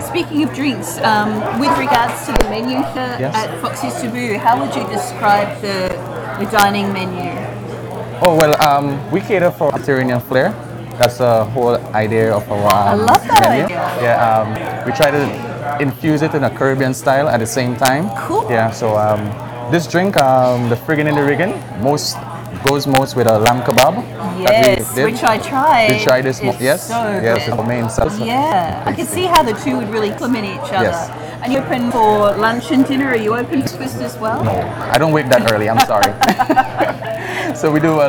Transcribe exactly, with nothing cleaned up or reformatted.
speaking of drinks, um, with regards to the menu here Yes. at Foxy's Taboo, how would you describe the, the dining menu? Oh, well, um, we cater for Mediterranean flair. That's the whole idea of our um, I love that menu. idea. Yeah, um, we try to infuse it in a Caribbean style at the same time. Cool. Yeah, so um, this drink, um, the friggin' in the riggin', most goes most with a lamb kebab. that we Yes, did. which I tried. Did you try this? mo- It's Yes, so yes, good. it's our main salsa. Yeah, I can see how the two would really complement each other. Yes. And you're open for lunch and dinner. Are you open for breakfast as well? No, I don't wake that early. I'm sorry. So we do a